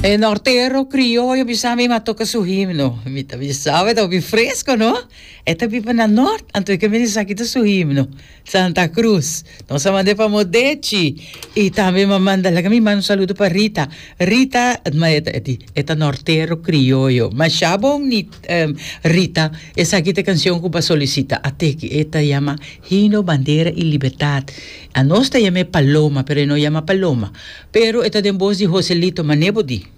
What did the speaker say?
E nortero criollo bisami ma toca su himno. Mi sabe, to fresco, no? Eta pipa na nord, anto que me aqui su himno. Santa Cruz. Não se mande para Modete. E também me manda lá, me manda saludo para Rita. Rita, mas eta nortero criollo. Mas chabon ni Rita, essa aqui te canção que pa solicita. Até que eta llama Hino, Bandeira e Libertad. A nossa llama Paloma, pero não llama Paloma. Pero eta den voz de Joselito Manebodi.